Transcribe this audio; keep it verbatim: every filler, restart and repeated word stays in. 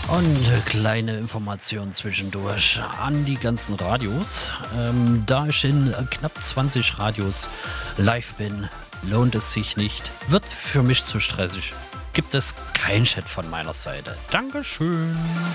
Und äh, kleine Information zwischendurch an die ganzen Radios. Ähm, da ich in äh, knapp zwanzig Radios live bin, lohnt es sich nicht. Wird für mich zu stressig. Gibt es kein Chat von meiner Seite. Dankeschön.